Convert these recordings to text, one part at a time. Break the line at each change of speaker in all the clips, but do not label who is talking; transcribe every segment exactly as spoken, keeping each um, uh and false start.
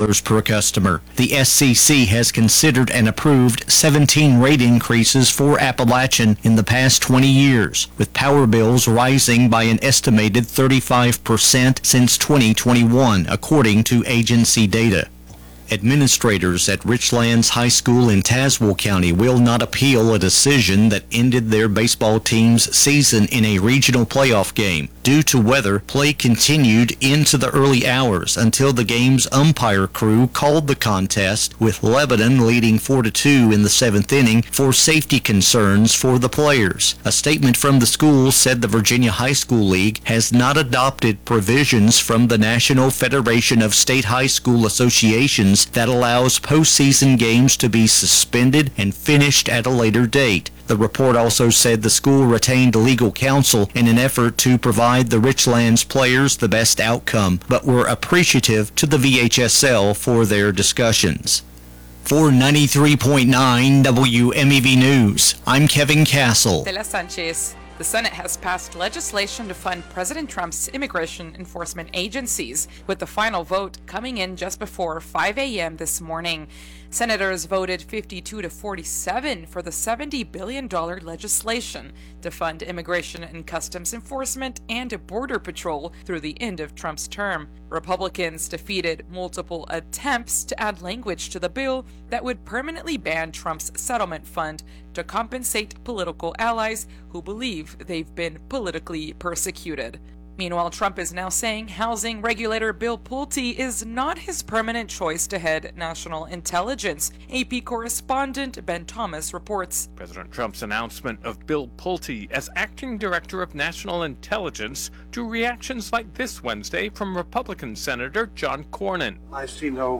dollars per customer. The S C C has considered and approved seventeen rate increases for Appalachian in the past twenty years, with power bills rising by an estimated thirty-five percent since twenty twenty-one, according to agency data. Administrators at Richlands High School in Tazewell County will not appeal a decision that ended their baseball team's season in a regional playoff game. Due to weather, play continued into the early hours until the game's umpire crew called the contest, with Lebanon leading four to two in the seventh inning for safety concerns for the players. A statement from the school said the Virginia High School League has not adopted provisions from the National Federation of State High School Associations that allows postseason games to be suspended and finished at a later date. The report also said the school retained legal counsel in an effort to provide the Richlands players the best outcome, but were appreciative to the V H S L for their discussions. For ninety-three point nine W M E V News, I'm Kevin Castle.
De La Sanchez. The Senate has passed legislation to fund President Trump's immigration enforcement agencies, with the final vote coming in just before five a.m. this morning. Senators voted fifty-two to forty-seven for the seventy billion dollars legislation to fund immigration and customs enforcement and border patrol through the end of Trump's term. Republicans defeated multiple attempts to add language to the bill that would permanently ban Trump's settlement fund to compensate political allies who believe they've been politically persecuted. Meanwhile, Trump is now saying housing regulator Bill Pulte is not his permanent choice to head national intelligence. A P correspondent Ben Thomas reports.
President Trump's announcement of Bill Pulte as acting director of national intelligence drew reactions like this Wednesday from Republican Senator John Cornyn.
I see no,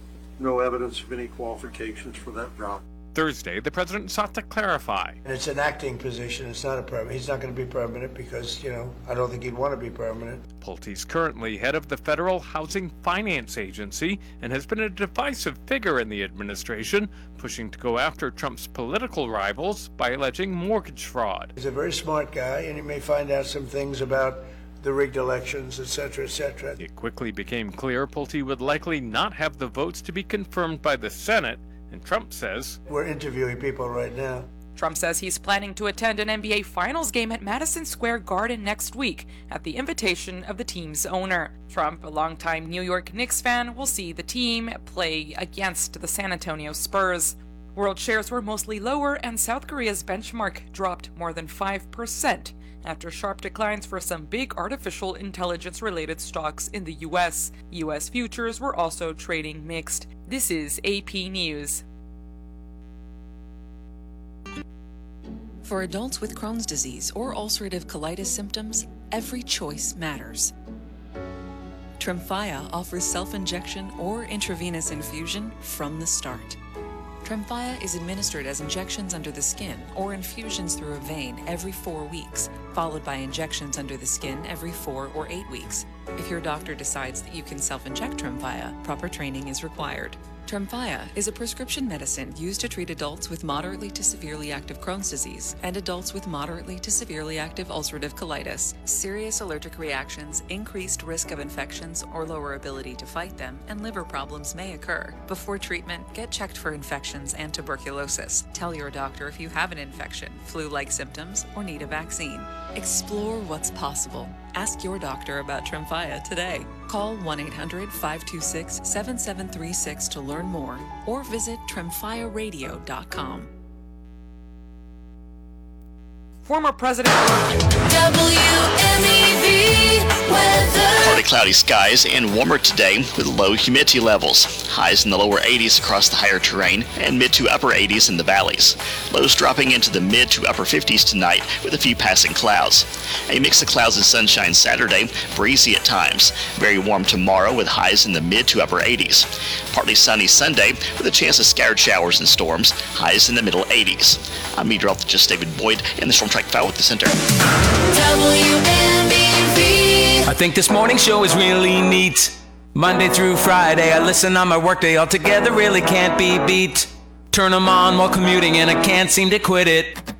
no evidence of any qualifications for that job.
Thursday, the president sought to clarify.
And it's an acting position. It's not a permanent. He's not going to be permanent because, you know, I don't think he'd want to be permanent.
Pulte's currently head of the Federal Housing Finance Agency and has been a divisive figure in the administration, pushing to go after Trump's political rivals by alleging mortgage fraud.
He's a very smart guy, and he may find out some things about the rigged elections, et cetera, et cetera.
It quickly became clear Pulte would likely not have the votes to be confirmed by the Senate. And Trump says,
we're interviewing people right now.
Trump says he's planning to attend an N B A Finals game at Madison Square Garden next week at the invitation of the team's owner. Trump, a longtime New York Knicks fan, will see the team play against the San Antonio Spurs. World shares were mostly lower, and South Korea's benchmark dropped more than five percent after sharp declines for some big artificial intelligence-related stocks in the U S. U S futures were also trading mixed. This is A P News.
For adults with Crohn's disease or ulcerative colitis symptoms, every choice matters. Tremfya offers self-injection or intravenous infusion from the start. Tremfya is administered as injections under the skin or infusions through a vein every four weeks, followed by injections under the skin every four or eight weeks. If your doctor decides that you can self-inject Tremfya, proper training is required. Tremfya is a prescription medicine used to treat adults with moderately to severely active Crohn's disease and adults with moderately to severely active ulcerative colitis. Serious allergic reactions, increased risk of infections or lower ability to fight them, and liver problems may occur. Before treatment, get checked for infections and tuberculosis. Tell your doctor if you have an infection, flu-like symptoms, or need a vaccine. Explore what's possible. Ask your doctor about Tremfya today. Call one eight hundred, five two six, seven seven three six to learn more, or visit tremfya radio dot com.
Former President
W M E V weather.
Partly cloudy skies and warmer today with low humidity levels. Highs in the lower eighties across the higher terrain and mid to upper eighties in the valleys. Lows dropping into the mid to upper fifties tonight with a few passing clouds. A mix of clouds and sunshine Saturday, breezy at times. Very warm tomorrow with highs in the mid to upper eighties. Partly sunny Sunday with a chance of scattered showers and storms, highs in the middle eighties. I'm meteorologist David Boyd in the Storm Track File with the Center.
W M E V.
I think this morning show is really neat. Monday through Friday, I listen on my workday. All together really can't be beat. Turn them on while commuting and I can't seem to quit it.